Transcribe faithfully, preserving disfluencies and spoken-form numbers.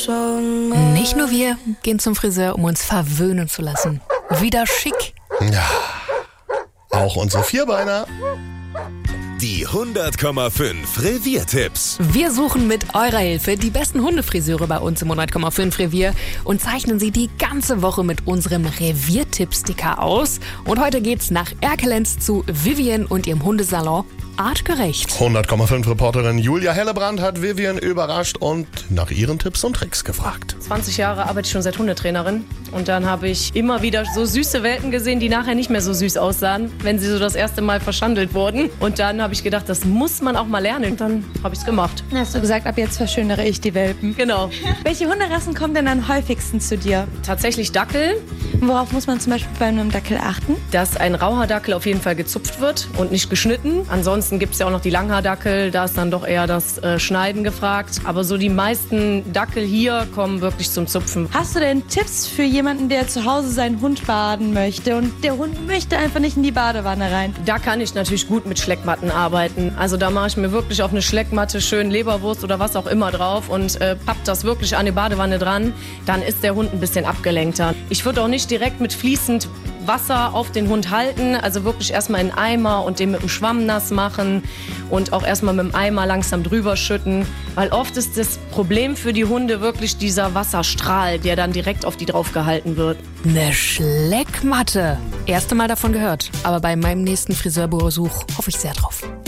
Nicht nur wir gehen zum Friseur, um uns verwöhnen zu lassen. Wieder schick. Ja, auch unsere Vierbeiner. Die hundert Komma fünf Reviertipps. Wir suchen mit eurer Hilfe die besten Hundefriseure bei uns im hundert Komma fünf Revier und zeichnen sie die ganze Woche mit unserem Reviertipp-Sticker aus. Und heute geht's nach Erkelenz zu Vivian und ihrem Hundesalon Artgerecht. hundert Komma fünf Reporterin Julia Hellebrand hat Vivian überrascht und nach ihren Tipps und Tricks gefragt. zwanzig Jahre arbeite ich schon als Hundetrainerin und dann habe ich immer wieder so süße Welpen gesehen, die nachher nicht mehr so süß aussahen, wenn sie so das erste Mal verschandelt wurden. Und dann habe ich gedacht, das muss man auch mal lernen. Und dann habe ich es gemacht. Dann hast du gesagt, ab jetzt verschönere ich die Welpen. Genau. Welche Hunderassen kommen denn am häufigsten zu dir? Tatsächlich Dackel. Worauf muss man zum Beispiel bei einem Dackel achten? Dass ein Rauhaardackel auf jeden Fall gezupft wird und nicht geschnitten. Ansonsten gibt es ja auch noch die Langhaardackel, da ist dann doch eher das äh, Schneiden gefragt. Aber so die meisten Dackel hier kommen wirklich zum Zupfen. Hast du denn Tipps für jemanden, der zu Hause seinen Hund baden möchte und der Hund möchte einfach nicht in die Badewanne rein? Da kann ich natürlich gut mit Schleckmatten arbeiten. Also da mache ich mir wirklich auf eine Schleckmatte schön Leberwurst oder was auch immer drauf und äh, papp das wirklich an die Badewanne dran. Dann ist der Hund ein bisschen abgelenkter. Ich würde auch nicht direkt mit fließend Wasser auf den Hund halten, also wirklich erstmal in einen Eimer und den mit dem Schwamm nass machen und auch erstmal mit dem Eimer langsam drüber schütten, weil oft ist das Problem für die Hunde wirklich dieser Wasserstrahl, der dann direkt auf die drauf gehalten wird. Eine Schleckmatte. Erste Mal davon gehört, aber bei meinem nächsten Friseurbesuch hoffe ich sehr drauf.